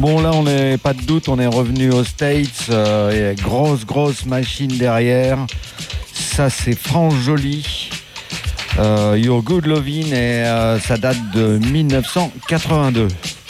Bon, là, on n'est pas de doute, on est revenu aux States. Et grosse machine derrière. Ça, c'est France Jolie. Your Good Lovin' et ça date de 1982.